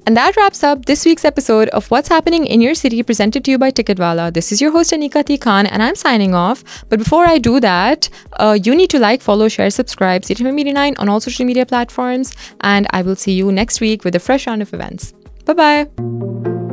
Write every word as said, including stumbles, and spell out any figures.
And that wraps up this week's episode of What's Happening in Your City, presented to you by Ticketwala. This is your host Anika T. Khan, and I'm signing off. But before I do that, uh, you need to like, follow, share, subscribe C T M Media nine on all social media platforms, and I will see you next week with a fresh round of events. Bye-bye.